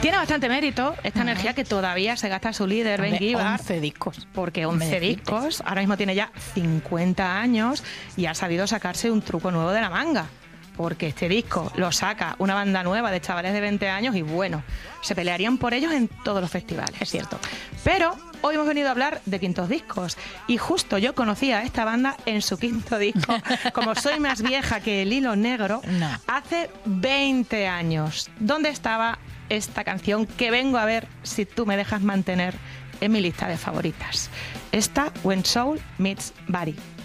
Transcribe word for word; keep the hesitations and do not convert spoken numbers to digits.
Tiene bastante mérito esta uh-huh. energía que todavía se gasta su líder, Ben Gibbard. once discos. Porque once discos, ahora mismo tiene ya cincuenta años y ha sabido sacarse un truco nuevo de la manga. Porque este disco lo saca una banda nueva de chavales de veinte años y bueno, se pelearían por ellos en todos los festivales. Es cierto. Pero hoy hemos venido a hablar de quintos discos y justo yo conocí a esta banda en su quinto disco, como soy más vieja que el hilo negro, no. hace veinte años. ¿Dónde estaba esta canción que vengo a ver si tú me dejas mantener en mi lista de favoritas? Esta, When Soul Meets Body.